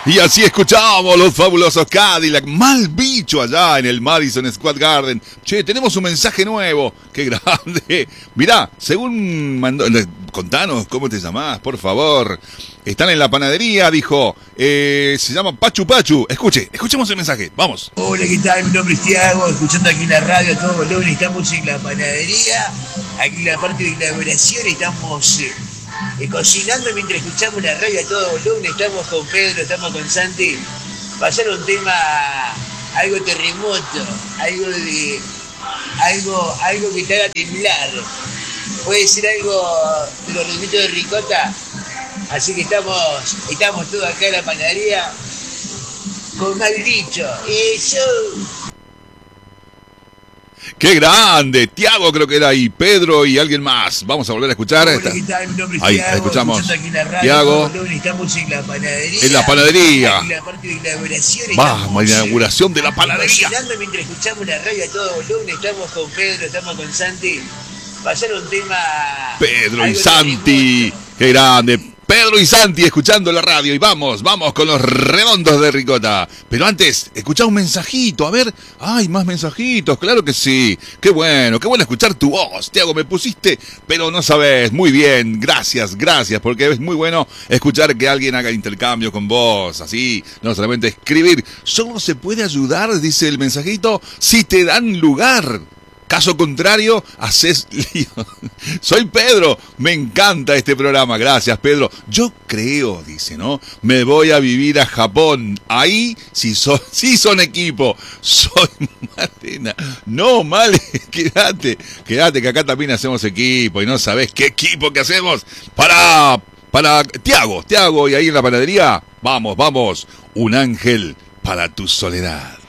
Y así escuchamos los fabulosos Cadillac. Mal bicho allá en el Madison Square Garden. Che, tenemos un mensaje nuevo. Qué grande. Mirá, según mandó... Contanos, ¿cómo te llamás? Por favor. Están en la panadería, dijo. Se llama Pachu Pachu. Escuchemos el mensaje. Vamos. Hola, ¿qué tal? Mi nombre es Tiago. Escuchando aquí en la radio a todo volumen. Estamos en la panadería. Aquí en la parte de inauguración. Estamos... cocinando mientras escuchamos la radio a todo volumen. Estamos con Pedro, estamos con Santi. Pasar un tema, algo terremoto, algo que te haga temblar. Puede ser algo de los ritmitos de ricota. Así que estamos todos acá en la panadería con mal dicho. Eso. ¡Qué grande! Tiago creo que era ahí, Pedro y alguien más. Vamos a volver a escuchar. Hola, ¿qué tal? Mi nombre es ahí, Tiago, escuchamos. Aquí en la radio, Tiago. Estamos en la panadería. En la panadería. En la parte de inauguración. Vamos, la inauguración de la panadería. Cocinando mientras escuchamos la radio a todo volumen. Estamos con Pedro, estamos con Santi. Pasar un tema... Pedro y Santi. ¡Qué grande! Pedro y Santi escuchando la radio y vamos con los redondos de ricota. Pero antes, escuchá un mensajito, a ver. ¡Ay, más mensajitos! Claro que sí. Qué bueno escuchar tu voz. Tiago, me pusiste, pero no sabés. Muy bien, gracias, porque es muy bueno escuchar que alguien haga intercambio con vos. Así, no solamente escribir. Solo se puede ayudar, dice el mensajito, si te dan lugar. Caso contrario, haces lío. Soy Pedro, me encanta este programa, gracias Pedro. Yo creo, dice, ¿no? Me voy a vivir a Japón. Ahí sí son equipo. Soy Malena. No, Male, quédate, que acá también hacemos equipo y no sabés qué equipo que hacemos para Tiago, y ahí en la panadería. Vamos, un ángel para tu soledad.